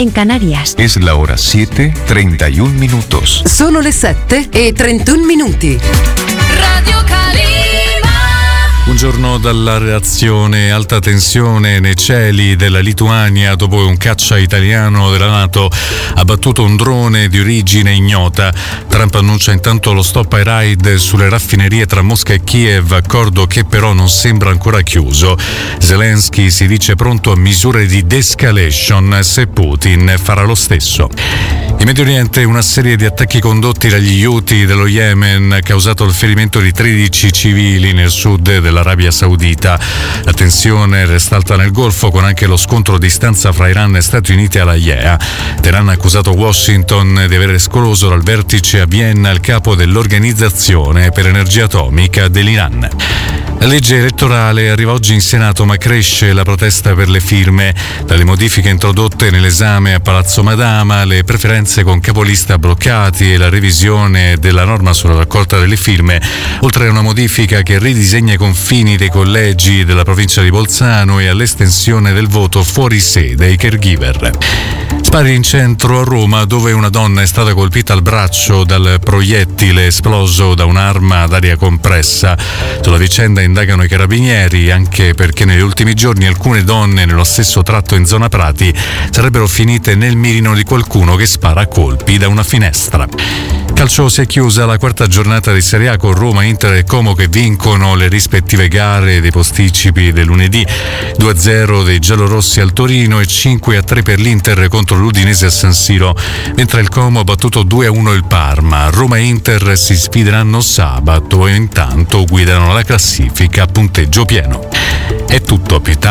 en Canarias. Es la hora 7:31 minutos. Sono le 7:31 minuti. Radio Calima. Buongiorno dalla redazione. Alta tensione nei cieli della Lituania dopo un caccia italiano della NATO ha abbattuto un drone di origine ignota. Trump annuncia intanto lo stop ai raid sulle raffinerie tra Mosca e Kiev, accordo che però non sembra ancora chiuso. Zelensky si dice pronto a misure di de-escalation se Putin farà lo stesso. In Medio Oriente una serie di attacchi condotti dagli Houthi dello Yemen ha causato il ferimento di 13 civili nel sud dell'Arabia Saudita. La tensione resta alta nel Golfo con anche lo scontro a distanza fra Iran e Stati Uniti alla IEA. Teheran ha accusato Washington di aver escluso dal vertice a Vienna il capo dell'Organizzazione per Energia Atomica dell'Iran. La legge elettorale arriva oggi in Senato, ma cresce la protesta per le firme. Dalle modifiche introdotte nell'esame a Palazzo Madama, le preferenze con capolista bloccati e la revisione della norma sulla raccolta delle firme, oltre a una modifica che ridisegna i confini dei collegi della provincia di Bolzano e all'estensione del voto fuori sede ai caregiver. Spari in centro a Roma, dove una donna è stata colpita al braccio dal proiettile esploso da un'arma ad aria compressa. Sulla vicenda indagano i carabinieri, anche perché negli ultimi giorni alcune donne nello stesso tratto in zona Prati sarebbero finite nel mirino di qualcuno che spara a colpi da una finestra. Calcio, si è chiusa la quarta giornata di Serie A con Roma, Inter e Como che vincono le rispettive gare dei posticipi del lunedì. 2-0 dei giallorossi al Torino e 5-3 per l'Inter contro l'Udinese a San Siro, mentre il Como ha battuto 2-1 il Parma. Roma e Inter si sfideranno sabato e intanto guidano la classifica a punteggio pieno. È tutto, Pietà.